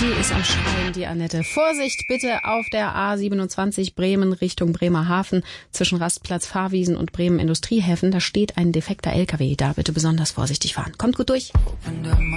Die ist am Schreien, die Annette. Vorsicht bitte auf der A27 Bremen Richtung Bremerhaven zwischen Rastplatz Fahrwiesen und Bremen Industriehäfen. Da steht ein defekter LKW. Da bitte besonders vorsichtig fahren. Kommt gut durch.